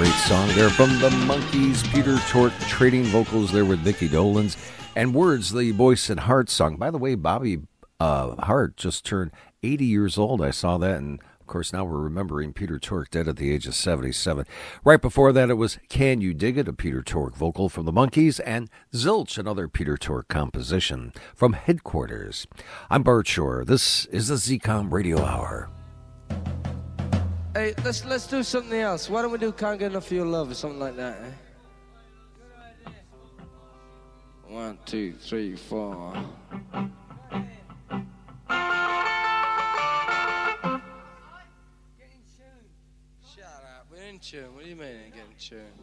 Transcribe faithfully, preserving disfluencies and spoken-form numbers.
Great song there from the Monkees. Peter Tork trading vocals there with Mickey Dolenz. And words, the Boyce and Hart song. By the way, Bobby uh, Hart just turned eighty years old. I saw that, and of course now we're remembering Peter Tork dead at the age of seventy-seven. Right before that it was Can You Dig It, a Peter Tork vocal from the Monkees, and Zilch, another Peter Tork composition from Headquarters. I'm Bart Shore. This is the Z COM Radio Hour. Hey, let's let's do something else. Why don't we do Can't Get Enough of Your Love or something like that, eh? One, two, three, four. Shut up, we're in tune. What do you mean ain't getting tune?